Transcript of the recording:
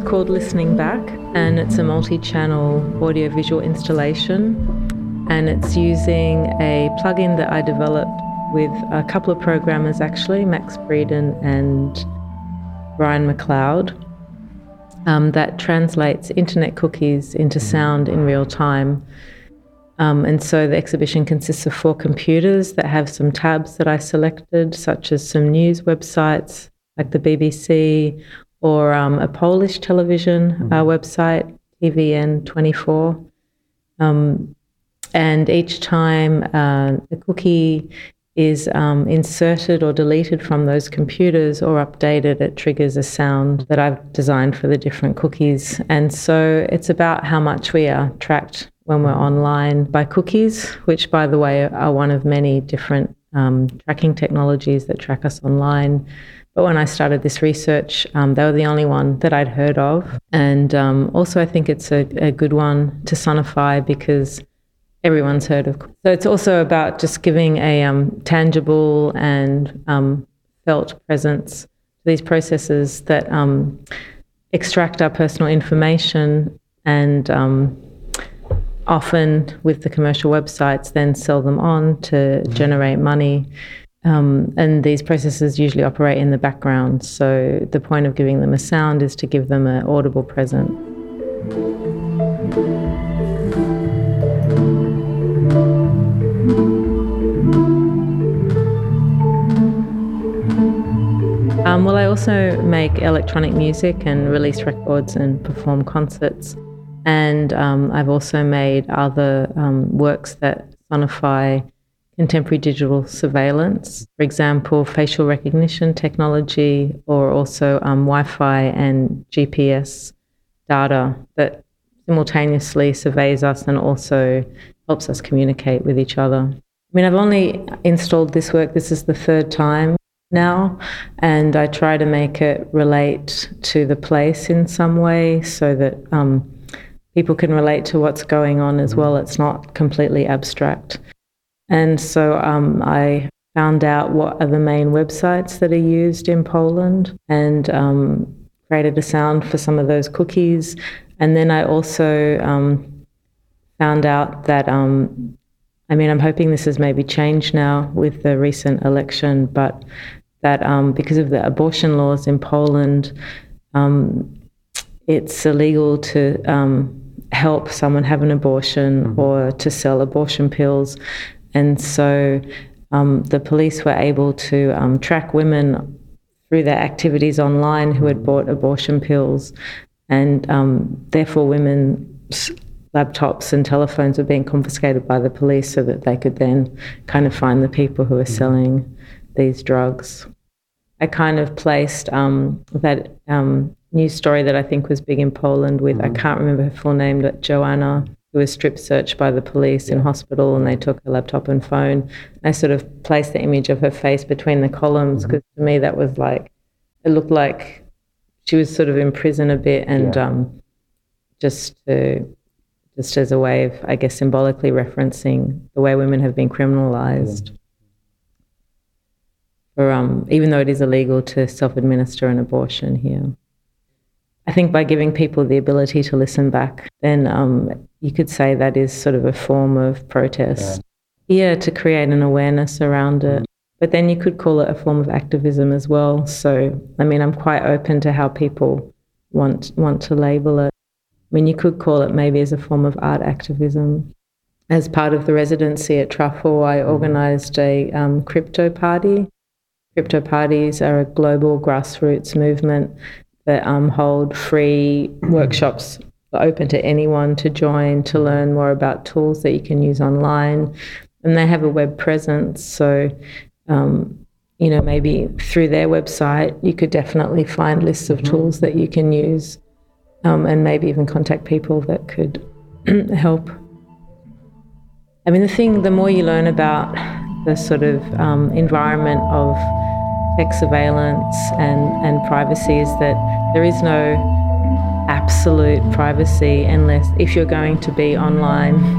called Listening Back, and it's a multi-channel audiovisual installation, and it's using a plugin that I developed with a couple of programmers actually, Max Breeden and Brian McLeod, that translates internet cookies into sound in real time. And so the exhibition consists of 4 computers that have some tabs that I selected, such as some news websites like the BBC or a Polish television website, TVN24. And each time a cookie is inserted or deleted from those computers or updated, it triggers a sound that I've designed for the different cookies. And so it's about how much we are tracked when we're online by cookies, which, by the way, are one of many different tracking technologies that track us online. But when I started this research, they were the only one that I'd heard of. And also I think it's a good one to sonify because everyone's heard of. So it's also about just giving a tangible and felt presence to these processes that extract our personal information and often with the commercial websites then sell them on to generate money. And these processes usually operate in the background. So the point of giving them a sound is to give them an audible present. Well, I also make electronic music and release records and perform concerts. And I've also made other works that sonify contemporary digital surveillance, for example, facial recognition technology, or also Wi-Fi and GPS data that simultaneously surveys us and also helps us communicate with each other. I mean, I've only installed this work, this is the 3rd time now, and I try to make it relate to the place in some way so that people can relate to what's going on as well. It's not completely abstract. And so I found out what are the main websites that are used in Poland and created a sound for some of those cookies. And then I also found out that, I'm hoping this has maybe changed now with the recent election, but that because of the abortion laws in Poland, it's illegal to help someone have an abortion or to sell abortion pills. And so the police were able to track women through their activities online who had bought abortion pills, and therefore women's laptops and telephones were being confiscated by the police so that they could then kind of find the people who were selling these drugs. I kind of placed that news story that I think was big in Poland with, I can't remember her full name, but Joanna, who was strip searched by the police in hospital, and they took her laptop and phone. I sort of placed the image of her face between the columns because to me that was like, it looked like she was sort of in prison a bit, and just as a way of, I guess, symbolically referencing the way women have been criminalized. For, even though it is illegal to self-administer an abortion here. I think by giving people the ability to listen back, then you could say that is sort of a form of protest. Yeah, to create an awareness around it. But then you could call it a form of activism as well. So, I mean, I'm quite open to how people want to label it. I mean, you could call it maybe as a form of art activism. As part of the residency at Truffle, I organised a crypto party. Crypto parties are a global grassroots movement that hold free workshops open to anyone to join, to learn more about tools that you can use online. And they have a web presence, so maybe through their website you could definitely find lists of tools that you can use, and maybe even contact people that could help. I mean, the more you learn about the sort of environment of tech surveillance and privacy, is that there is no absolute privacy if you're going to be online